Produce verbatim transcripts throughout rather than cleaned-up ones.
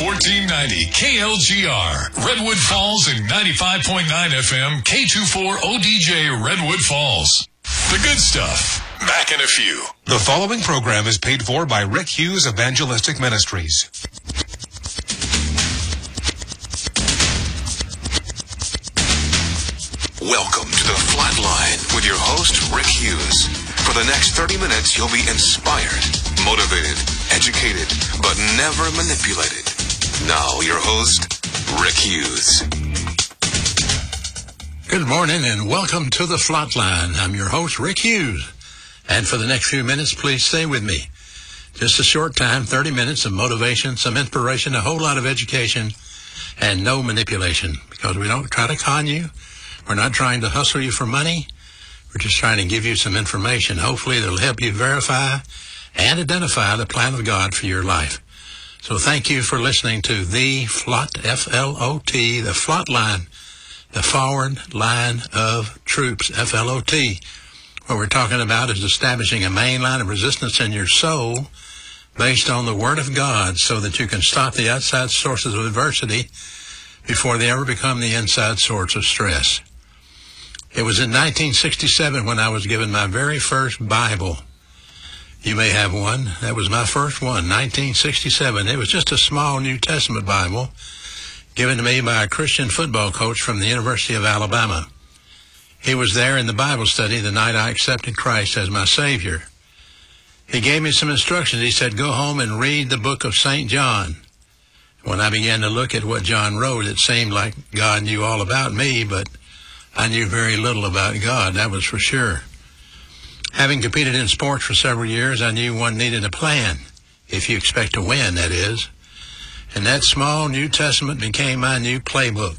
fourteen ninety K L G R, Redwood Falls, and ninety-five point nine F M K twenty-four O D J, Redwood Falls. The good stuff. Back in a few. The following program is paid for by Rick Hughes Evangelistic Ministries. Welcome to The Flatline with your host, Rick Hughes. For the next thirty minutes, you'll be inspired, motivated, educated, but never manipulated. Now, your host, Rick Hughes. Good morning and welcome to The Flatline. I'm your host, Rick Hughes. And for the next few minutes, please stay with me. Just a short time, thirty minutes of motivation, some inspiration, a whole lot of education, and no manipulation. Because we don't try to con you. We're not trying to hustle you for money. We're just trying to give you some information. Hopefully it'll help you verify and identify the plan of God for your life. So thank you for listening to the Flot, F L O T, the Flatline, the Forward Line of Troops, F L O T. What we're talking about is establishing a main line of resistance in your soul based on the Word of God so that you can stop the outside sources of adversity before they ever become the inside source of stress. It was in nineteen sixty-seven when I was given my very first Bible. You may have one. That was my first one, nineteen sixty-seven. It was just a small New Testament Bible given to me by a Christian football coach from the University of Alabama. He was there in the Bible study the night I accepted Christ as my Savior. He gave me some instructions. He said, go home and read the book of Saint John. When I began to look at what John wrote, it seemed like God knew all about me, but I knew very little about God, that was for sure. Having competed in sports for several years, I knew one needed a plan, if you expect to win, that is. And that small New Testament became my new playbook.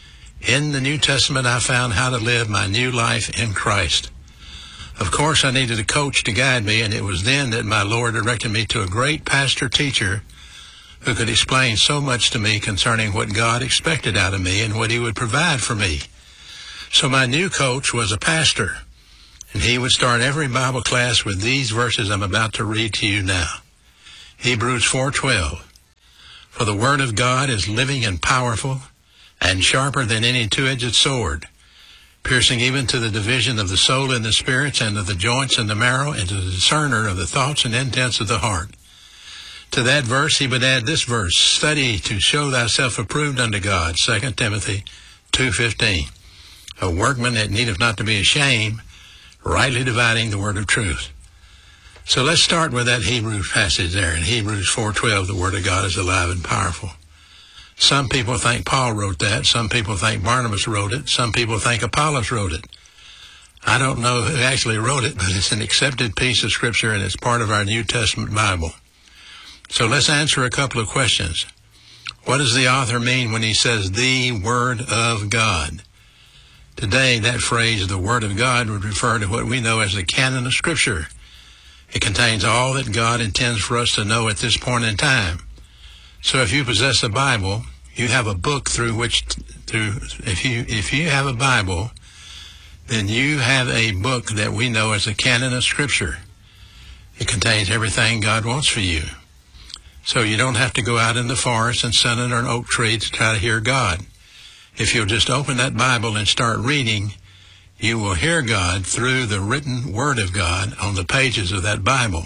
In the New Testament, I found how to live my new life in Christ. Of course, I needed a coach to guide me, and it was then that my Lord directed me to a great pastor-teacher who could explain so much to me concerning what God expected out of me and what He would provide for me. So my new coach was a pastor, and he would start every Bible class with these verses I'm about to read to you now. Hebrews four twelve. For the word of God is living and powerful, and sharper than any two-edged sword, piercing even to the division of the soul and the spirits, and of the joints and the marrow, and to the discerner of the thoughts and intents of the heart. To that verse he would add this verse, study to show thyself approved unto God, Second Timothy two fifteen. A workman that needeth not to be ashamed, rightly dividing the word of truth. So let's start with that Hebrews passage there. In Hebrews four twelve, the word of God is alive and powerful. Some people think Paul wrote that. Some people think Barnabas wrote it. Some people think Apollos wrote it. I don't know who actually wrote it, but it's an accepted piece of Scripture, and it's part of our New Testament Bible. So let's answer a couple of questions. What does the author mean when he says the Word of God? Today, that phrase, the Word of God, would refer to what we know as the canon of Scripture. It contains all that God intends for us to know at this point in time. So if you possess a Bible, you have a book through which, through if you if you have a Bible, then you have a book that we know as the canon of Scripture. It contains everything God wants for you. So you don't have to go out in the forest and sit under an oak tree to try to hear God. If you'll just open that Bible and start reading, you will hear God through the written Word of God on the pages of that Bible.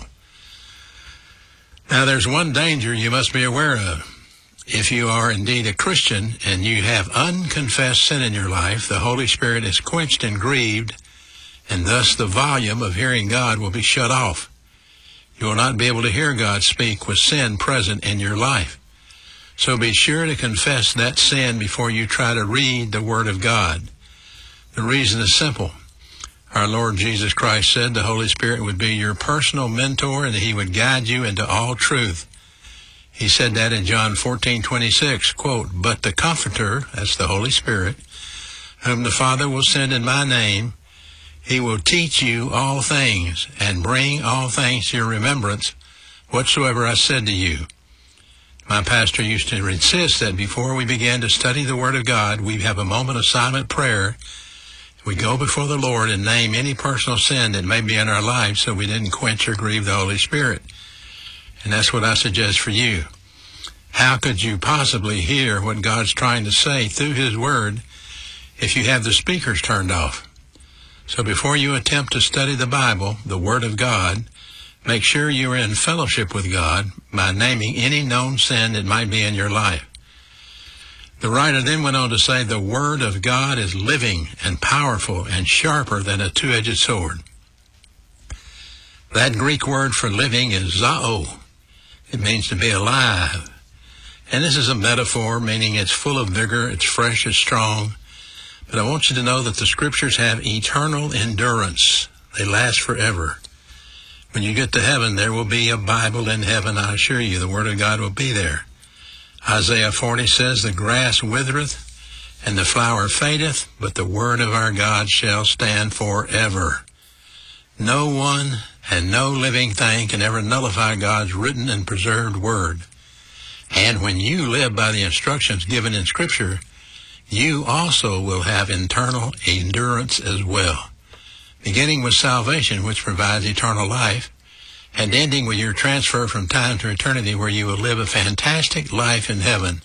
Now, there's one danger you must be aware of. If you are indeed a Christian and you have unconfessed sin in your life, the Holy Spirit is quenched and grieved, and thus the volume of hearing God will be shut off. You will not be able to hear God speak with sin present in your life. So be sure to confess that sin before you try to read the Word of God. The reason is simple. Our Lord Jesus Christ said the Holy Spirit would be your personal mentor and that He would guide you into all truth. He said that in John fourteen twenty-six, quote, but the Comforter, that's the Holy Spirit, whom the Father will send in my name, He will teach you all things and bring all things to your remembrance whatsoever I said to you. My pastor used to insist that before we began to study the Word of God, we have a moment of silent prayer. We go before the Lord and name any personal sin that may be in our lives so we didn't quench or grieve the Holy Spirit. And that's what I suggest for you. How could you possibly hear what God's trying to say through His Word if you have the speakers turned off? So before you attempt to study the Bible, the Word of God, make sure you are in fellowship with God by naming any known sin that might be in your life. The writer then went on to say, the Word of God is living and powerful and sharper than a two-edged sword. That Greek word for living is zao. It means to be alive. And this is a metaphor, meaning it's full of vigor, it's fresh, it's strong. But I want you to know that the Scriptures have eternal endurance. They last forever. When you get to heaven, there will be a Bible in heaven, I assure you. The Word of God will be there. Isaiah forty says, the grass withereth, and the flower fadeth, but the Word of our God shall stand forever. No one and no living thing can ever nullify God's written and preserved Word. And when you live by the instructions given in Scripture, you also will have internal endurance as well, beginning with salvation, which provides eternal life, and ending with your transfer from time to eternity, where you will live a fantastic life in heaven.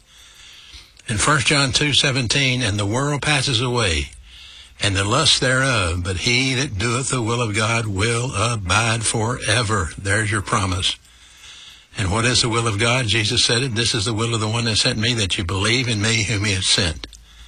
In First John two seventeen, and the world passes away, and the lust thereof, but he that doeth the will of God will abide forever. There's your promise. And what is the will of God? Jesus said it. This is the will of the one that sent me, that you believe in me whom he has sent.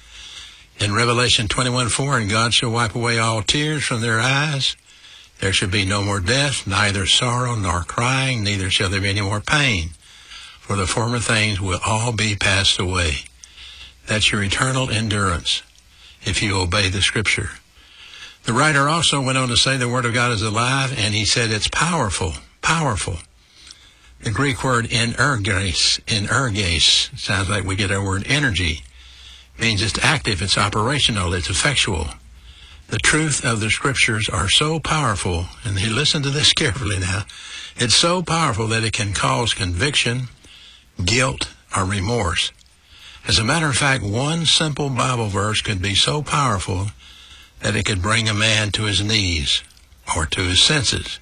In Revelation twenty-one four, and God shall wipe away all tears from their eyes. There shall be no more death, neither sorrow nor crying, neither shall there be any more pain. For the former things will all be passed away. That's your eternal endurance, if you obey the Scripture. The writer also went on to say the Word of God is alive, and he said it's powerful, powerful. The Greek word energes, energes, sounds like we get our word energy. Means it's active, it's operational, it's effectual. The truth of the Scriptures are so powerful, and you listen to this carefully now, it's so powerful that it can cause conviction, guilt, or remorse. As a matter of fact, one simple Bible verse could be so powerful that it could bring a man to his knees or to his senses.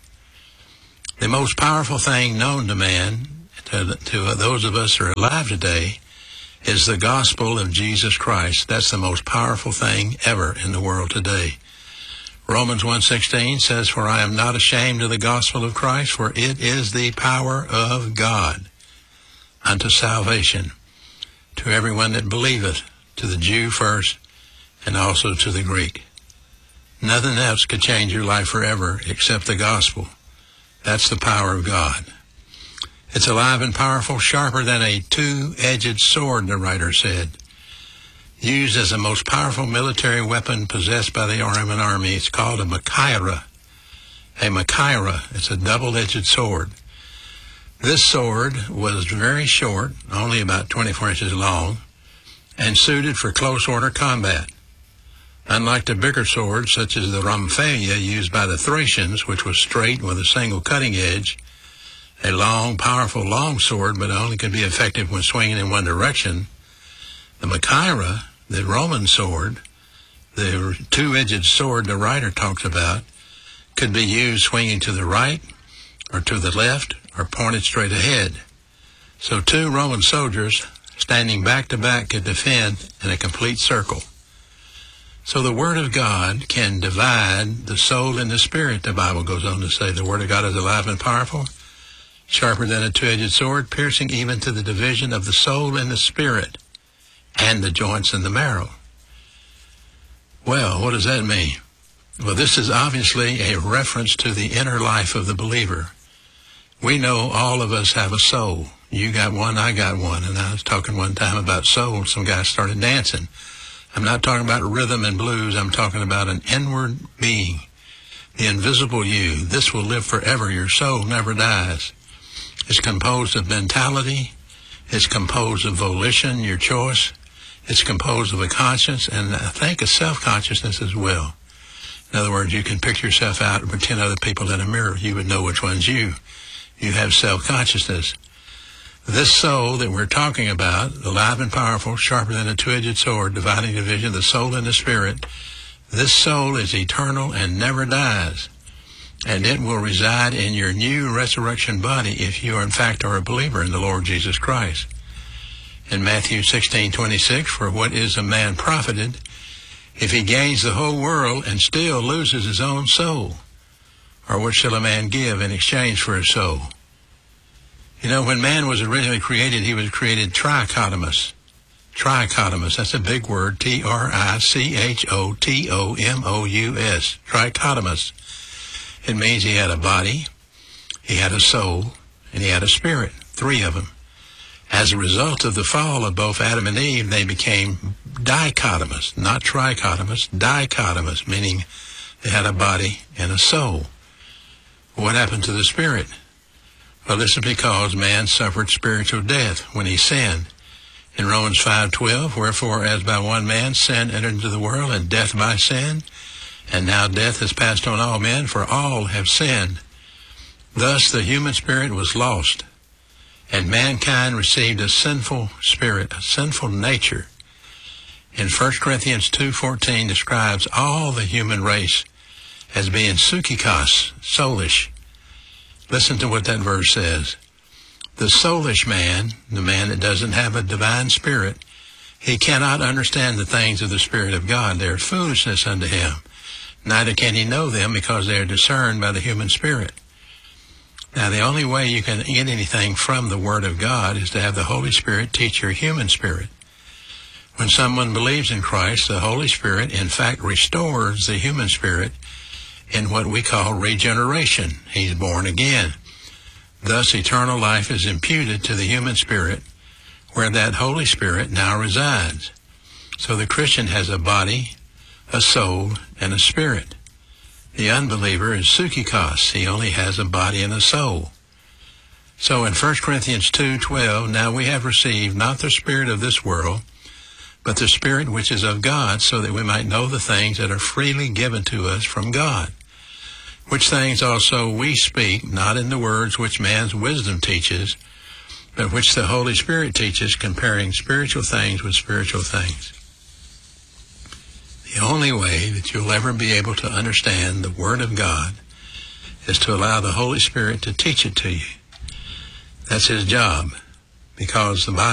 The most powerful thing known to man, to, to those of us who are alive today, is the gospel of Jesus Christ. That's the most powerful thing ever in the world today. Romans one sixteen says, for I am not ashamed of the gospel of Christ, for it is the power of God unto salvation, to everyone that believeth, to the Jew first, and also to the Greek. Nothing else could change your life forever except the gospel. That's the power of God. It's alive and powerful, sharper than a two-edged sword, the writer said. Used as the most powerful military weapon possessed by the Roman army. It's called a machaira. A machaira. It's a double-edged sword. This sword was very short, only about twenty-four inches long, and suited for close order combat. Unlike the bigger swords, such as the rhomphalia used by the Thracians, which was straight with a single cutting edge, a long, powerful, long sword, but only could be effective when swinging in one direction, the machaira, the Roman sword, the two-edged sword the writer talks about, could be used swinging to the right or to the left or pointed straight ahead. So two Roman soldiers standing back to back could defend in a complete circle. So the Word of God can divide the soul and the spirit, the Bible goes on to say. The Word of God is alive and powerful, sharper than a two-edged sword, piercing even to the division of the soul and the spirit, and the joints and the marrow. Well, what does that mean? Well, this is obviously a reference to the inner life of the believer. We know all of us have a soul. You got one, I got one. And I was talking one time about soul. Some guy started dancing. I'm not talking about rhythm and blues. I'm talking about an inward being, the invisible you. This will live forever. Your soul never dies. It's composed of mentality. It's composed of volition, your choice. It's composed of a conscience, and I think a self-consciousness as well. In other words, you can pick yourself out and pretend other people in a mirror. You would know which one's you. You have self-consciousness. This soul that we're talking about, alive and powerful, sharper than a two-edged sword, dividing the division of the soul and the spirit, this soul is eternal and never dies. And it will reside in your new resurrection body if you, in fact, are a believer in the Lord Jesus Christ. in Matthew sixteen twenty-six, for what is a man profited if he gains the whole world and still loses his own soul? Or what shall a man give in exchange for his soul? You know, when man was originally created, he was created trichotomous. Trichotomous, that's a big word, T R I C H O T O M O U S, trichotomous. It means he had a body, he had a soul, and he had a spirit, three of them. As a result of the fall of both Adam and Eve, they became dichotomous, not trichotomous, dichotomous, meaning they had a body and a soul. What happened to the spirit? Well, this is because man suffered spiritual death when he sinned. In Romans five twelve, wherefore as by one man sin entered into the world, and death by sin, and now death has passed on all men, for all have sinned. Thus the human spirit was lost, and mankind received a sinful spirit, a sinful nature. In First Corinthians two fourteen describes all the human race as being psychikos, soulish. Listen to what that verse says. The soulish man, the man that doesn't have a divine spirit, he cannot understand the things of the Spirit of God. They are foolishness unto him. Neither can he know them, because they are discerned by the human spirit. Now, the only way you can get anything from the Word of God is to have the Holy Spirit teach your human spirit. When someone believes in Christ, the Holy Spirit, in fact, restores the human spirit in what we call regeneration. He's born again. Thus, eternal life is imputed to the human spirit, where that Holy Spirit now resides. So the Christian has a body, a soul, and a spirit. The unbeliever is psychikos. He only has a body and a soul. So in First Corinthians two twelve, now we have received not the spirit of this world, but the Spirit which is of God, so that we might know the things that are freely given to us from God. Which things also we speak, not in the words which man's wisdom teaches, but which the Holy Spirit teaches, comparing spiritual things with spiritual things. The only way that you'll ever be able to understand the Word of God is to allow the Holy Spirit to teach it to you. That's His job, because the Bible